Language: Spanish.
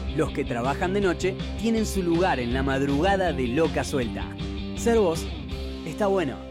Los que trabajan de noche tienen su lugar en la madrugada de Loca Suelta. Ser vos está bueno.